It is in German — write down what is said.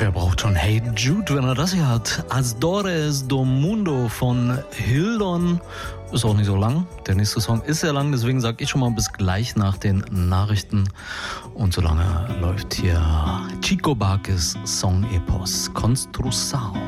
Wer braucht schon Hey Jude, wenn er das hier hat? Azores do Mundo von Hildon. Ist auch nicht so lang. Der nächste Song ist sehr lang, deswegen sage ich schon mal bis gleich nach den Nachrichten. Und solange läuft hier Chico Buarque's Song Epos Construção.